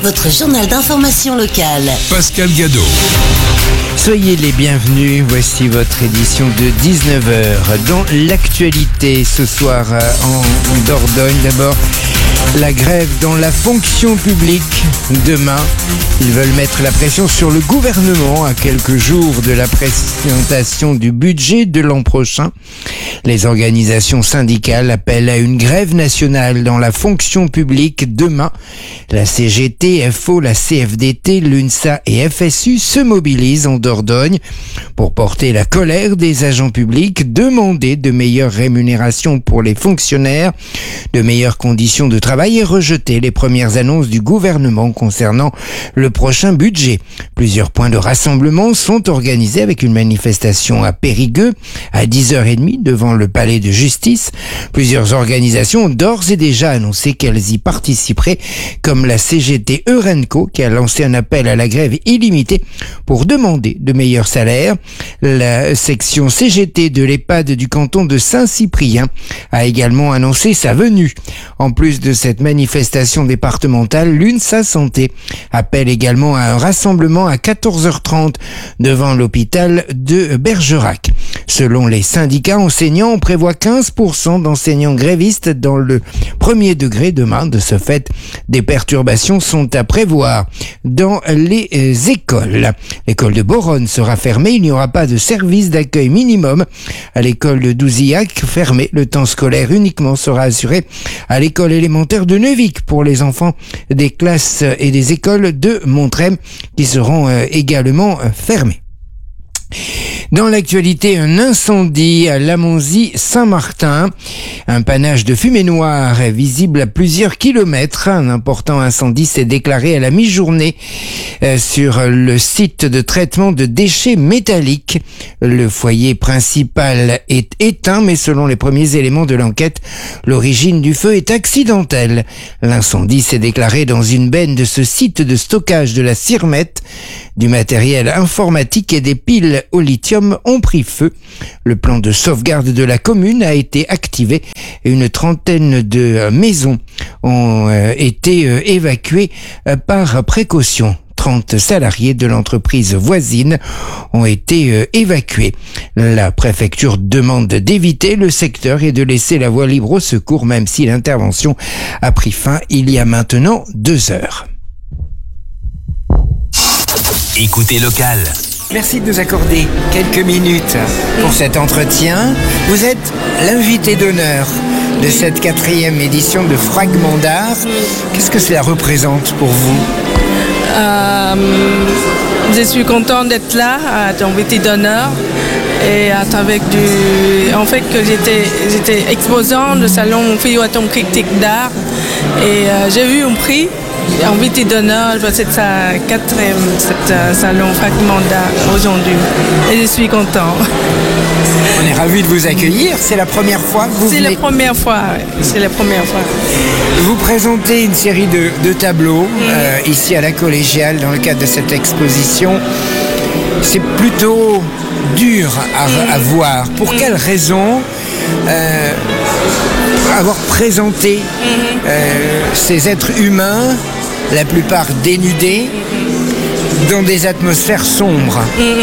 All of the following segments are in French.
votre journal d'information locale. Pascal Gadot. Soyez les bienvenus, voici votre édition de 19h. Dans l'actualité ce soir en Dordogne, d'abord la grève dans la fonction publique. Demain, ils veulent mettre la pression sur le gouvernement à quelques jours de la présentation du budget de l'an prochain. Les organisations syndicales appellent à une grève nationale dans la fonction publique demain. La CGT, FO, la CFDT, l'UNSA et FSU se mobilisent en Dordogne pour porter la colère des agents publics, demander de meilleures rémunérations pour les fonctionnaires, de meilleures conditions de travail et rejeter les premières annonces du gouvernement concernant le prochain budget. Plusieurs points de rassemblement sont organisés avec une manifestation à Périgueux à 10h30 devant le palais de justice. Plusieurs organisations ont d'ores et déjà annoncé qu'elles y participeraient, comme la CGT Eurenco qui a lancé un appel à la grève illimitée pour demander de meilleurs salaires. La section CGT de l'EHPAD du canton de Saint-Cyprien a également annoncé sa venue. En plus de cette manifestation départementale, l'UNSA Santé appelle également à un rassemblement à 14h30 devant l'hôpital de Bergerac. Selon les syndicats enseignants, on prévoit 15% d'enseignants grévistes dans le premier degré demain. De ce fait, des perturbations sont à prévoir dans les écoles. L'école de Boronne sera fermée. Il n'y aura pas de service d'accueil minimum. À l'école de Douzillac, fermée, le temps scolaire uniquement sera assuré à l'école élémentaire de Neuvic pour les enfants des classes et des écoles de Montrem qui seront également fermées. Dans l'actualité, un incendie à Lamonzie-Saint-Martin. Un panache de fumée noire est visible à plusieurs kilomètres. Un important incendie s'est déclaré à la mi-journée sur le site de traitement de déchets métalliques. Le foyer principal est éteint, mais selon les premiers éléments de l'enquête, l'origine du feu est accidentelle. L'incendie s'est déclaré dans une benne de ce site de stockage de la Sirmette. Du matériel informatique et des piles au lithium ont pris feu. Le plan de sauvegarde de la commune a été activé et une trentaine de maisons ont été évacuées par précaution. 30 salariés de l'entreprise voisine ont été évacués. La préfecture demande d'éviter le secteur et de laisser la voie libre au secours, même si l'intervention a pris fin il y a maintenant 2 heures. Écoutez local. Merci de nous accorder quelques minutes pour cet entretien. Vous êtes l'invité d'honneur de cette 4e édition de Fragments d'art. Qu'est-ce que cela représente pour vous ? Je suis contente d'être là, à ton invité d'honneur. Et avec en fait que j'étais exposant de salon Feuilleton critique d'art et j'ai eu un prix invité d'honneur, c'est sa 4e salon Fragments d'art aujourd'hui et je suis content. On est ravis de vous accueillir, c'est la première fois que vous venez. C'est la première fois. Vous présentez une série de tableaux ici à la Collégiale dans le cadre de cette exposition. C'est plutôt dur à voir. Pour quelles raisons avoir présenté ces êtres humains, la plupart dénudés, dans des atmosphères sombres?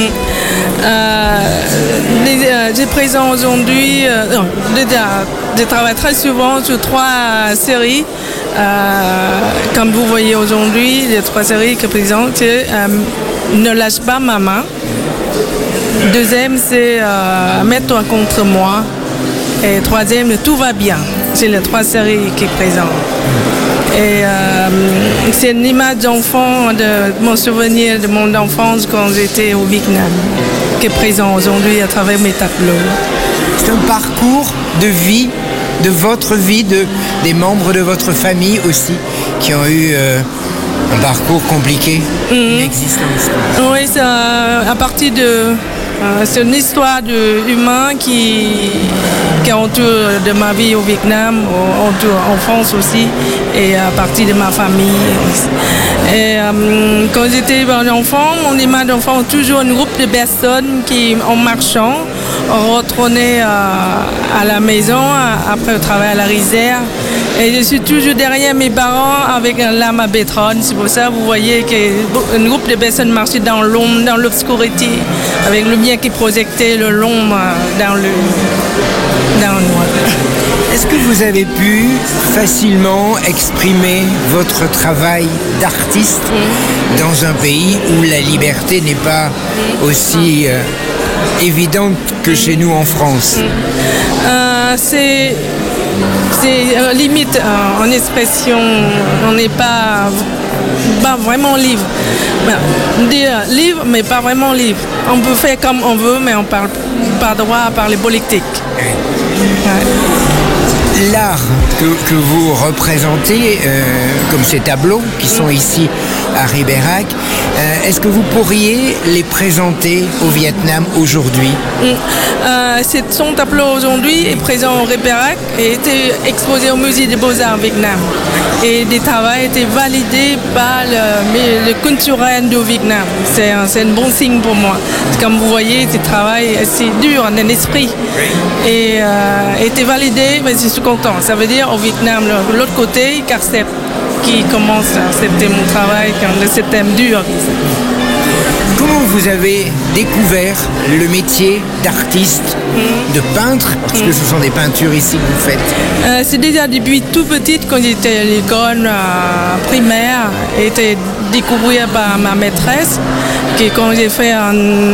J'ai présent aujourd'hui, je travaille très souvent sur 3 séries. Comme vous voyez aujourd'hui, les 3 séries que je présente, c'est Ne lâche pas ma main. Deuxième, c'est Mets-toi contre moi. Et troisième, Tout va bien. C'est les 3 séries qui présentent. Et c'est une image d'enfant, de mon souvenir de mon enfance quand j'étais au Vietnam, qui est présent aujourd'hui à travers mes tableaux. C'est un parcours de vie, de votre vie, des membres de votre famille aussi, qui ont eu un parcours compliqué, une existence. Oui, c'est à partir de... c'est une histoire d'humain qui entoure de ma vie au Vietnam, entoure en France aussi, et à partir de ma famille. Et quand j'étais enfant, mon image d'enfant, toujours un groupe de personnes qui, en marchant, retournaient à la maison après le travail à la rizière Et je suis toujours derrière mes parents avec un lame à bétronne. C'est pour ça que vous voyez qu'un groupe de personnes marchaient dans l'ombre, dans l'obscurité, avec le lumière qui projectait l'ombre dans le noir. Est-ce que vous avez pu facilement exprimer votre travail d'artiste dans un pays où la liberté n'est pas aussi évidente que chez nous en France? C'est limite en expression, on n'est pas vraiment libre. Dire libre, mais pas vraiment libre. On peut faire comme on veut, mais on parle pas droit à parler politique. Ouais. L'art que vous représentez, comme ces tableaux qui sont ici à Ribérac, est-ce que vous pourriez les présenter au Vietnam aujourd'hui? Son tableau aujourd'hui est présent au Ribérac et a été exposé au musée des Beaux-Arts au Vietnam. Et des travaux étaient validés par le culturel du Vietnam. C'est un bon signe pour moi. Comme vous voyez, ce travail est assez dur en l'esprit. Et était validé, mais je suis content. Ça veut dire au Vietnam, de l'autre côté, ils acceptent, qui commencent à accepter mon travail quand le thème dur. Comment vous avez découvert le métier d'artiste, de peintre? Parce que ce sont des peintures ici que vous faites. C'est déjà depuis tout petite, quand j'étais à l'école primaire, été découvert par ma maîtresse, qui quand j'ai fait un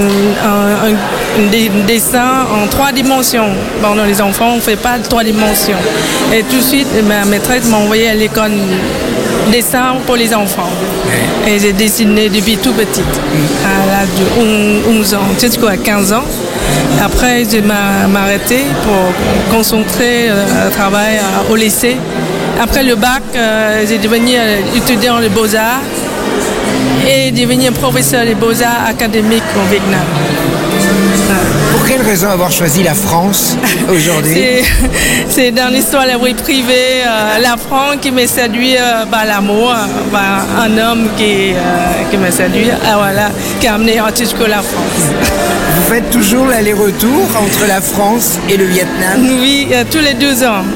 dessin en 3 dimensions. Bon, les enfants, on ne fait pas de 3 dimensions. Et tout de suite, ma maîtresse m'a envoyé à l'école dessin pour les enfants. Et j'ai dessiné depuis tout petite, à l'âge de 11 ans, jusqu'à 15 ans. Après, je m'ai arrêté pour concentrer le travail au lycée. Après le bac, j'ai devenu étudiant des beaux-arts et devenu professeur des beaux-arts académiques au Vietnam. Pour quelle raison avoir choisi la France aujourd'hui? C'est dans l'histoire de la vie privée, la France qui m'a séduit par l'amour, par un homme qui m'a séduit, voilà, qui a amené jusqu'à la France. Vous faites toujours l'aller-retour entre la France et le Vietnam? Oui, tous les 2 ans.